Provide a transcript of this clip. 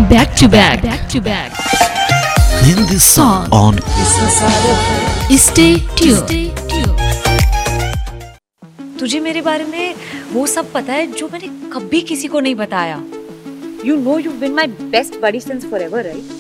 back to back Hindi song on Stay tuned. तुझे मेरे बारे में वो सब पता है जो मैंने कभी किसी को नहीं बताया. You know you've been my best buddy since forever, right?